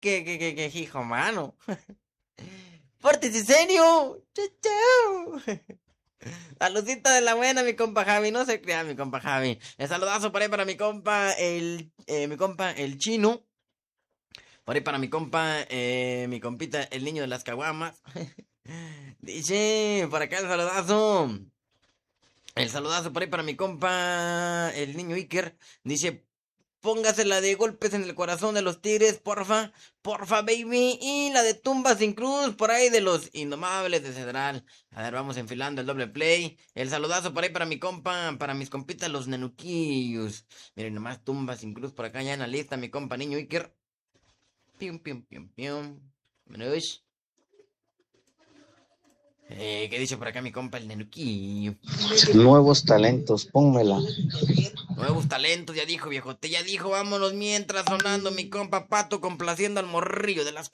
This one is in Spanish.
Que hijo, mano. Fuertes y serio. Chau, chau. Saludcita de la buena, mi compa Javi. No se crea, mi compa Javi. El saludazo por ahí para mi compa, el chino. Por ahí para mi compa, mi compita, el niño de las caguamas. Dice, por acá el saludazo. El saludazo por ahí para mi compa, el niño Iker. Dice, póngase la de golpes en el corazón de los tigres, porfa, porfa, baby. Y la de tumbas sin cruz por ahí de los indomables de Cedral. A ver, vamos enfilando el doble play. El saludazo por ahí para mi compa, para mis compitas, los nenuquillos. Miren, nomás tumbas sin cruz por acá ya en la lista, mi compa niño Iker. Pium, pium, pium, pium. Vámonos. ¿Qué dice por acá mi compa el nenuquillo? Nuevos talentos, pónmela. Nuevos talentos, ya dijo viejote, ya dijo, vámonos mientras sonando mi compa Pato complaciendo al morrillo de las